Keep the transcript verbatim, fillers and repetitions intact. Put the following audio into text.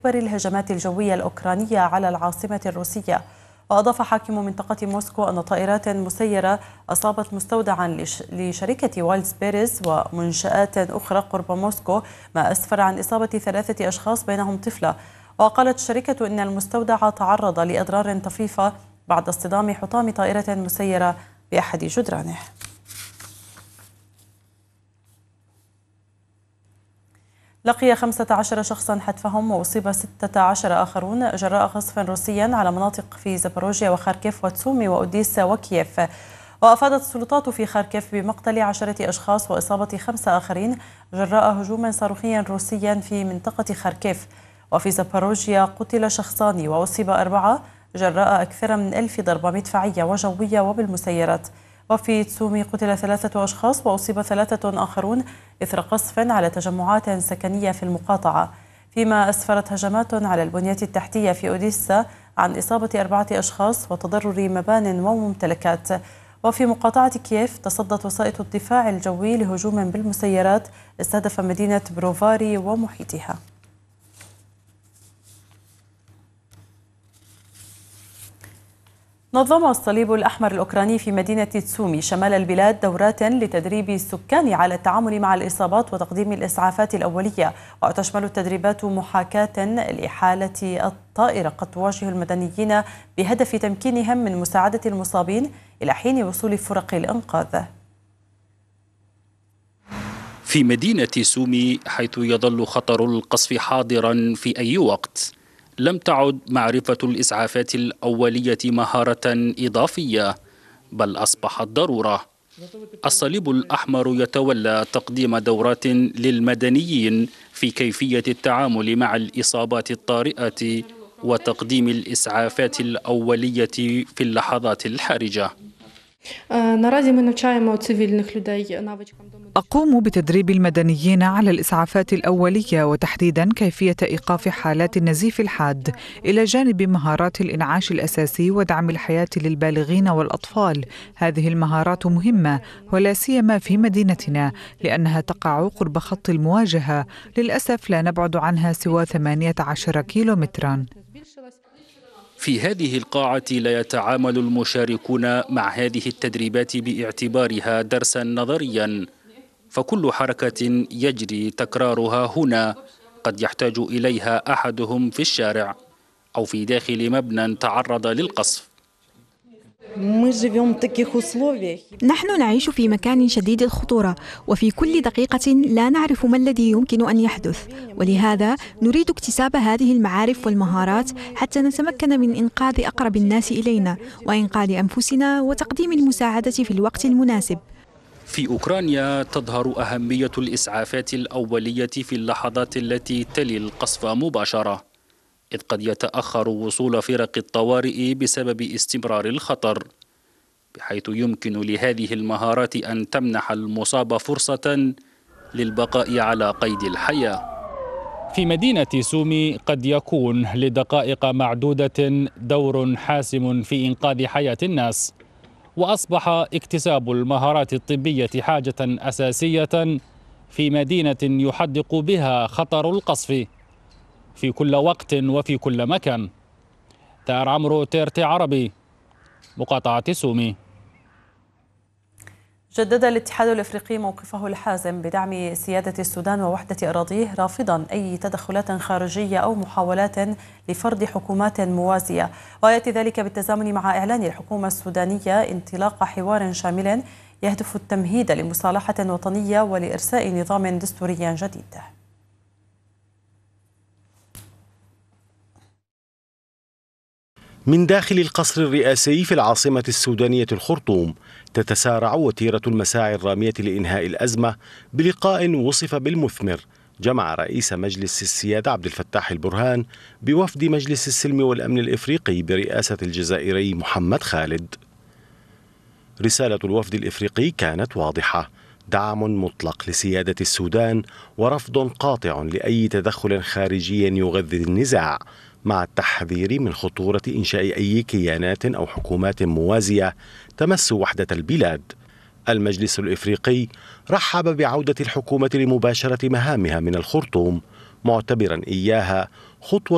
الهجمات الجوية الأوكرانية على العاصمة الروسية. وأضاف حاكم منطقة موسكو أن طائرات مسيرة أصابت مستودعا لشركة وايلدز بيرز ومنشآت أخرى قرب موسكو، ما أسفر عن إصابة ثلاثة أشخاص بينهم طفلة. وقالت الشركة إن المستودع تعرض لأضرار طفيفة بعد اصطدام حطام طائرة مسيرة بأحد جدرانه. لقي خمسة عشر شخصا حتفهم وأصيب ستة عشر آخرون جراء قصف روسي على مناطق في زاباروجيا وخاركيف وتسومي وأوديسا وكييف. وأفادت السلطات في خاركيف بمقتل عشرة أشخاص وإصابة خمسة آخرين جراء هجوم صاروخي روسي في منطقة خاركيف. وفي زاباروجيا قتل شخصان وأصيب أربعة جراء أكثر من ألف ضربة مدفعية وجوية وبالمسيرات. وفي تسومي قتل ثلاثة أشخاص وأصيب ثلاثة آخرون إثر قصف على تجمعات سكنية في المقاطعة. فيما أسفرت هجمات على البنية التحتية في أوديسا عن إصابة أربعة أشخاص وتضرر مبان وممتلكات. وفي مقاطعة كييف تصدت وسائط الدفاع الجوي لهجوم بالمسيرات استهدف مدينة بروفاري ومحيطها. نظم الصليب الأحمر الأوكراني في مدينة تسومي شمال البلاد دورات لتدريب السكان على التعامل مع الإصابات وتقديم الإسعافات الأولية. وتشمل التدريبات محاكاة لحالة الطائرة قد تواجه المدنيين بهدف تمكينهم من مساعدة المصابين إلى حين وصول فرق الإنقاذ. في مدينة سومي حيث يظل خطر القصف حاضرا في أي وقت، لم تعد معرفة الإسعافات الأولية مهارة إضافية، بل أصبحت ضرورة. الصليب الأحمر يتولى تقديم دورات للمدنيين في كيفية التعامل مع الإصابات الطارئة وتقديم الإسعافات الأولية في اللحظات الحرجة. أقوم بتدريب المدنيين على الإسعافات الأولية وتحديدا كيفية إيقاف حالات النزيف الحاد، إلى جانب مهارات الإنعاش الأساسي ودعم الحياة للبالغين والأطفال. هذه المهارات مهمة ولا سيما في مدينتنا لأنها تقع قرب خط المواجهة، للأسف لا نبعد عنها سوى ثمانية عشر كيلومترا. في هذه القاعة لا يتعامل المشاركون مع هذه التدريبات باعتبارها درسا نظريا، فكل حركة يجري تكرارها هنا قد يحتاج إليها أحدهم في الشارع أو في داخل مبنى تعرض للقصف. نحن نعيش في مكان شديد الخطورة، وفي كل دقيقة لا نعرف ما الذي يمكن أن يحدث، ولهذا نريد اكتساب هذه المعارف والمهارات حتى نتمكن من إنقاذ أقرب الناس إلينا وإنقاذ أنفسنا وتقديم المساعدة في الوقت المناسب. في أوكرانيا تظهر أهمية الإسعافات الأولية في اللحظات التي تلي القصف مباشرة، إذ قد يتأخر وصول فرق الطوارئ بسبب استمرار الخطر، بحيث يمكن لهذه المهارات أن تمنح المصاب فرصة للبقاء على قيد الحياة. في مدينة سومي قد يكون لدقائق معدودة دور حاسم في إنقاذ حياة الناس، وأصبح اكتساب المهارات الطبية حاجة أساسية في مدينة يحدق بها خطر القصف في كل وقت وفي كل مكان. تار عمرو، تيرتي عربي، مقاطعة سومي. جدد الاتحاد الافريقي موقفه الحازم بدعم سيادة السودان ووحدة أراضيه، رافضا أي تدخلات خارجية أو محاولات لفرض حكومات موازية. ويأتي ذلك بالتزامن مع إعلان الحكومة السودانية انطلاق حوار شامل يهدف التمهيد لمصالحة وطنية ولإرساء نظام دستوري جديد. من داخل القصر الرئاسي في العاصمة السودانية الخرطوم تتسارع وتيرة المساعي الرامية لإنهاء الأزمة بلقاء وصف بالمثمر جمع رئيس مجلس السيادة عبد الفتاح البرهان بوفد مجلس السلم والأمن الإفريقي برئاسة الجزائري محمد خالد. رسالة الوفد الإفريقي كانت واضحة: دعم مطلق لسيادة السودان ورفض قاطع لأي تدخل خارجي يغذي النزاع، مع التحذير من خطورة إنشاء أي كيانات أو حكومات موازية تمس وحدة البلاد. المجلس الإفريقي رحب بعودة الحكومة لمباشرة مهامها من الخرطوم، معتبرا إياها خطوة